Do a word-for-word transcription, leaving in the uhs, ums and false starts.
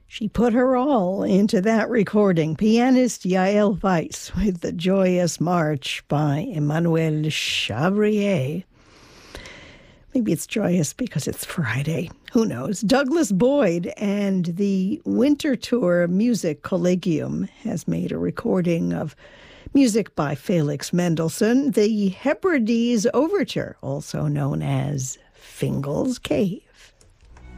She put her all into that recording. Pianist Yael Weiss with the Joyous March by Emmanuel Chavrier. Maybe it's joyous because it's Friday. Who knows? Douglas Boyd and the Winter Tour Music Collegium has made a recording of music by Felix Mendelssohn, the Hebrides Overture, also known as Fingal's Cave.